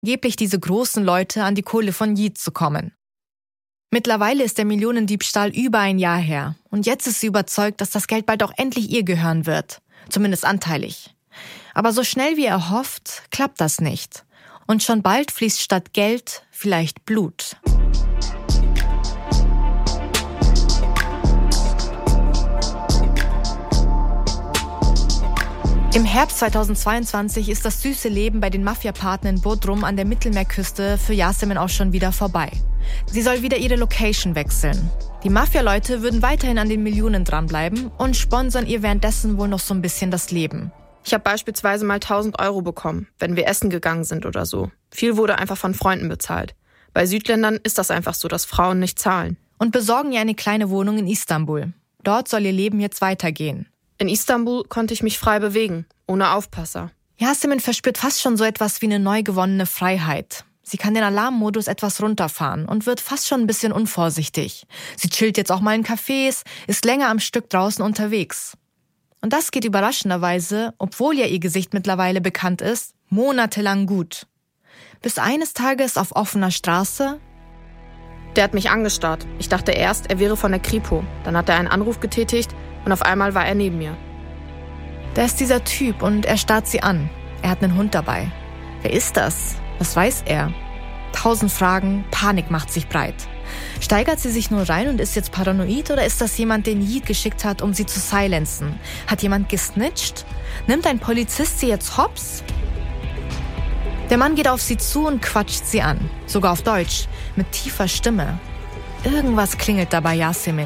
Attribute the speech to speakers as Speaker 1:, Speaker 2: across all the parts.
Speaker 1: angeblich diese großen Leute an die Kohle von Yiğit zu kommen. Mittlerweile ist der Millionendiebstahl über ein Jahr her und jetzt ist sie überzeugt, dass das Geld bald auch endlich ihr gehören wird, zumindest anteilig. Aber so schnell wie er hofft, klappt das nicht. Und schon bald fließt statt Geld vielleicht Blut. Im Herbst 2022 ist das süße Leben bei den Mafia-Partnern in Bodrum an der Mittelmeerküste für Yasemin auch schon wieder vorbei. Sie soll wieder ihre Location wechseln. Die Mafia-Leute würden weiterhin an den Millionen dranbleiben und sponsern ihr währenddessen wohl noch so ein bisschen das Leben.
Speaker 2: Ich habe beispielsweise mal 1.000 Euro bekommen, wenn wir essen gegangen sind oder so. Viel wurde einfach von Freunden bezahlt. Bei Südländern ist das einfach so, dass Frauen nicht zahlen.
Speaker 1: Und besorgen ihr eine kleine Wohnung in Istanbul. Dort soll ihr Leben jetzt weitergehen.
Speaker 2: In Istanbul konnte ich mich frei bewegen, ohne Aufpasser.
Speaker 1: Yasemin verspürt fast schon so etwas wie eine neu gewonnene Freiheit. Sie kann den Alarmmodus etwas runterfahren und wird fast schon ein bisschen unvorsichtig. Sie chillt jetzt auch mal in Cafés, ist länger am Stück draußen unterwegs. Und das geht überraschenderweise, obwohl ja ihr Gesicht mittlerweile bekannt ist, monatelang gut. Bis eines Tages auf offener Straße...
Speaker 2: Der hat mich angestarrt. Ich dachte erst, er wäre von der Kripo. Dann hat er einen Anruf getätigt und auf einmal war er neben mir.
Speaker 1: Da ist dieser Typ und er starrt sie an. Er hat einen Hund dabei. Wer ist das? Was weiß er? 1000 Fragen, Panik macht sich breit. Steigert sie sich nur rein und ist jetzt paranoid oder ist das jemand, den Yiğit geschickt hat, um sie zu silenzen? Hat jemand gesnitcht? Nimmt ein Polizist sie jetzt hops? Der Mann geht auf sie zu und quatscht sie an. Sogar auf Deutsch, mit tiefer Stimme. Irgendwas klingelt da bei Yasemin.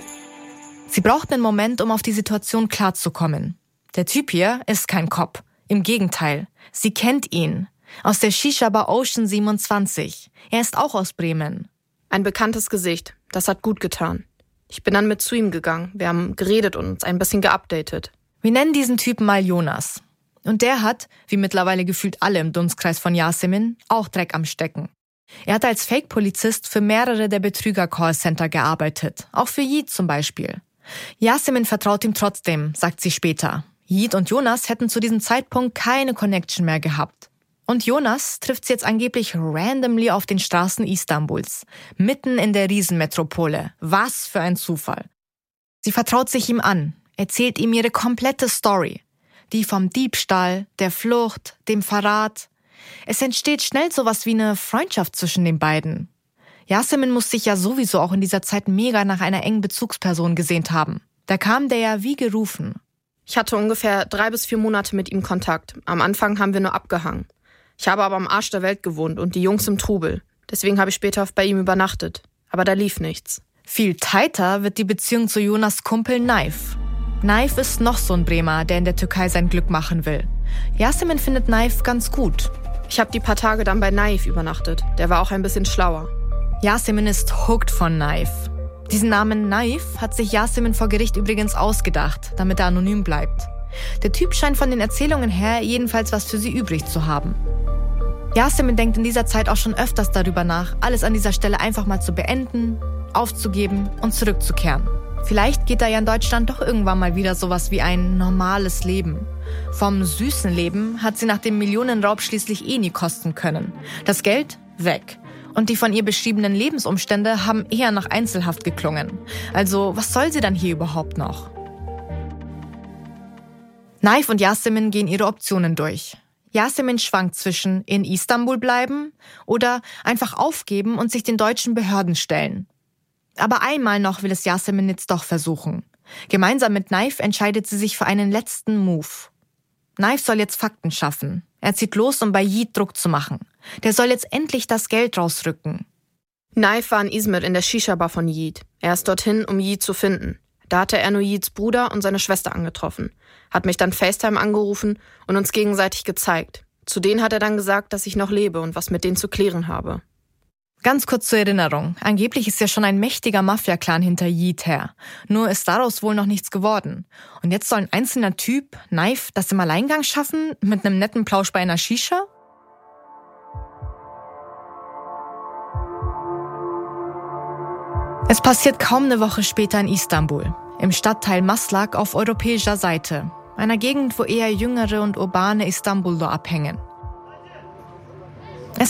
Speaker 1: Sie braucht einen Moment, um auf die Situation klarzukommen. Der Typ hier ist kein Cop. Im Gegenteil, sie kennt ihn. Aus der Shisha-Bar Ocean 27. Er ist auch aus Bremen.
Speaker 2: Ein bekanntes Gesicht. Das hat gut getan. Ich bin dann mit zu ihm gegangen. Wir haben geredet und uns ein bisschen geupdatet.
Speaker 1: Wir nennen diesen Typen mal Jonas. Und der hat, wie mittlerweile gefühlt alle im Dunstkreis von Yasemin, auch Dreck am Stecken. Er hat als Fake-Polizist für mehrere der Betrüger-Callcenter gearbeitet. Auch für Yiğit zum Beispiel. Yasemin vertraut ihm trotzdem, sagt sie später. Yiğit und Jonas hätten zu diesem Zeitpunkt keine Connection mehr gehabt. Und Jonas trifft sie jetzt angeblich randomly auf den Straßen Istanbuls. Mitten in der Riesenmetropole. Was für ein Zufall. Sie vertraut sich ihm an, erzählt ihm ihre komplette Story. Die vom Diebstahl, der Flucht, dem Verrat. Es entsteht schnell sowas wie eine Freundschaft zwischen den beiden. Yasemin muss sich ja sowieso auch in dieser Zeit mega nach einer engen Bezugsperson gesehnt haben. Da kam der ja wie gerufen.
Speaker 2: Ich hatte ungefähr 3 bis 4 Monate mit ihm Kontakt. Am Anfang haben wir nur abgehangen. Ich habe aber am Arsch der Welt gewohnt und die Jungs im Trubel. Deswegen habe ich später bei ihm übernachtet. Aber da lief nichts.
Speaker 1: Viel tighter wird die Beziehung zu Jonas' Kumpel Naif. Naif ist noch so ein Bremer, der in der Türkei sein Glück machen will. Yasemin findet Naif ganz gut.
Speaker 2: Ich habe die paar Tage dann bei Naif übernachtet. Der war auch ein bisschen schlauer.
Speaker 1: Yasemin ist hooked von Naif. Diesen Namen Naif hat sich Yasemin vor Gericht übrigens ausgedacht, damit er anonym bleibt. Der Typ scheint von den Erzählungen her jedenfalls was für sie übrig zu haben. Yasemin denkt in dieser Zeit auch schon öfters darüber nach, alles an dieser Stelle einfach mal zu beenden, aufzugeben und zurückzukehren. Vielleicht geht da ja in Deutschland doch irgendwann mal wieder sowas wie ein normales Leben. Vom süßen Leben hat sie nach dem Millionenraub schließlich nie kosten können. Das Geld? Weg. Und die von ihr beschriebenen Lebensumstände haben eher nach Einzelhaft geklungen. Also, was soll sie dann hier überhaupt noch? Naif und Yasemin gehen ihre Optionen durch. Yasemin schwankt zwischen in Istanbul bleiben oder einfach aufgeben und sich den deutschen Behörden stellen. Aber einmal noch will es Yasemin jetzt doch versuchen. Gemeinsam mit Naif entscheidet sie sich für einen letzten Move. Naif soll jetzt Fakten schaffen. Er zieht los, um bei Yiğit Druck zu machen. Der soll jetzt endlich das Geld rausrücken.
Speaker 2: Naif war in Izmir in der Shisha-Bar von Yiğit. Er ist dorthin, um Yiğit zu finden. Da hatte er nur Yiğits Bruder und seine Schwester angetroffen. Hat mich dann FaceTime angerufen und uns gegenseitig gezeigt. Zu denen hat er dann gesagt, dass ich noch lebe und was mit denen zu klären habe.
Speaker 1: Ganz kurz zur Erinnerung. Angeblich ist ja schon ein mächtiger Mafia-Clan hinter Yiğit her. Nur ist daraus wohl noch nichts geworden. Und jetzt soll ein einzelner Typ, Naif, das im Alleingang schaffen? Mit einem netten Plausch bei einer Shisha? Es passiert kaum eine Woche später in Istanbul. Im Stadtteil Maslak auf europäischer Seite. Einer Gegend, wo eher jüngere und urbane Istanbuler abhängen.